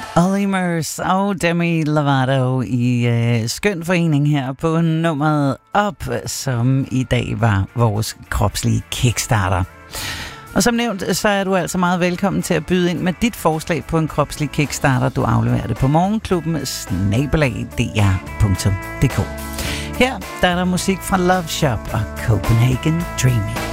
Olly Murs og Demi Lovato i skøn forening her på nummeret Op, som i dag var vores kropslige kickstarter. Og som nævnt, så er du altså meget velkommen til at byde ind med dit forslag på en kropslig kickstarter. Du afleverer det på morgenklubben@dr.dk. Her der er der musik fra Love Shop og Copenhagen Dreaming.